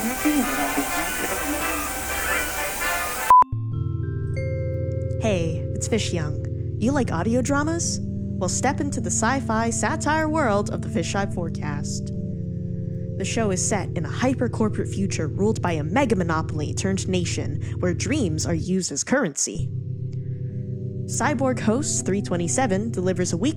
Hey, it's Fish Young. You like audio dramas? Well, step into the sci-fi satire world of the Fisheye Forecast. The show is set in a hyper-corporate future ruled by a mega monopoly turned nation where dreams are used as currency. Cyborg host 327 delivers a weekly